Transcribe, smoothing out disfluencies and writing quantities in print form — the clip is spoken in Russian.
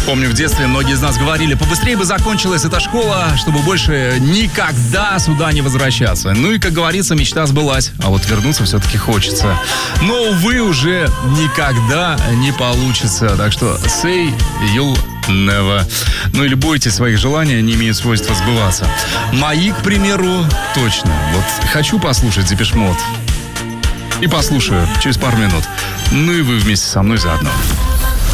Помню, в детстве многие из нас говорили, побыстрее бы закончилась эта школа, чтобы больше никогда сюда не возвращаться. Ну и, как говорится, мечта сбылась. А вот вернуться все-таки хочется. Но, увы, уже никогда не получится. Так что say you'll never. Ну или бойтесь своих желаний, они имеют свойство сбываться. Мои, к примеру, точно. Вот хочу послушать Депеш Мод. И послушаю через пару минут. Ну и вы вместе со мной заодно.